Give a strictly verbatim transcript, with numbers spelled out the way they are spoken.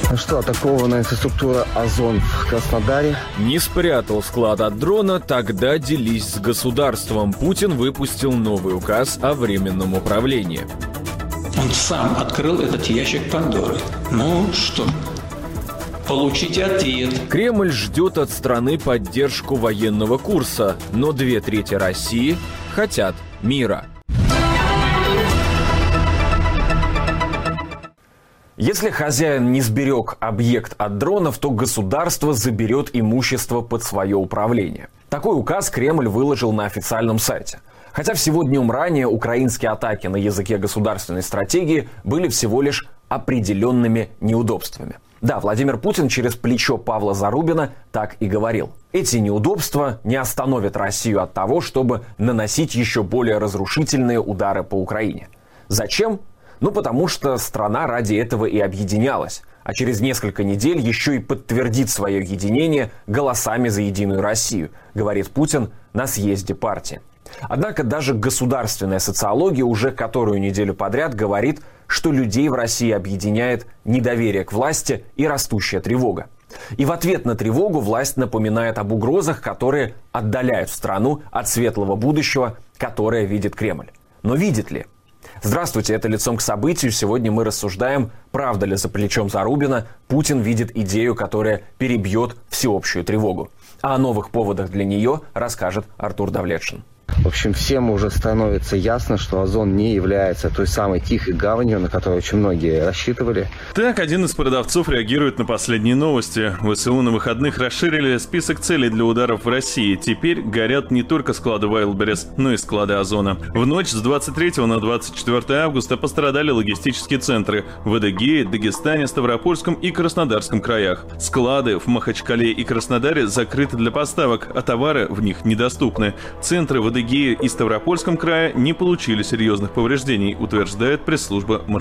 Ну что, атакованная инфраструктура «Озон» в Краснодаре. Не спрятал склад от дрона, тогда делись с государством. Путин выпустил новый указ о временном управлении. Он сам открыл этот ящик Пандоры. Ну что, получите ответ. Кремль ждет от страны поддержку военного курса, но две трети России хотят мира. Если хозяин не сберег объект от дронов, то государство заберет имущество под свое управление. Такой указ Кремль выложил на официальном сайте. Хотя всего днем ранее украинские атаки на языке государственной стратегии были всего лишь определенными неудобствами. Да, Владимир Путин через плечо Павла Зарубина так и говорил. Эти неудобства не остановят Россию от того, чтобы наносить еще более разрушительные удары по Украине. Зачем? Ну, потому что страна ради этого и объединялась, а через несколько недель еще и подтвердит свое единение голосами за Единую Россию, говорит Путин на съезде партии. Однако даже государственная социология уже которую неделю подряд говорит, что людей в России объединяет недоверие к власти и растущая тревога. И в ответ на тревогу власть напоминает об угрозах, которые отдаляют страну от светлого будущего, которое видит Кремль. Но видит ли? Здравствуйте, это «Лицом к событию». Сегодня мы рассуждаем, правда ли за плечом Зарубина Путин видит идею, которая перебьет всеобщую тревогу. А о новых поводах для нее расскажет Артур Давлетшин. В общем, всем уже становится ясно, что Озон не является той самой тихой гаванью, на которую очень многие рассчитывали. Так, один из продавцов реагирует на последние новости. ВСУ на выходных расширили список целей для ударов в России. Теперь горят не только склады Wildberries, но и склады Озона. В ночь с двадцать третьего на двадцать четвёртое августа пострадали логистические центры в Адыгее, Дагестане, Ставропольском и Краснодарском краях. Склады в Махачкале и Краснодаре закрыты для поставок, а товары в них недоступны. Центры в Адыгее и Ставропольском крае не получили серьезных повреждений, утверждает пресс-служба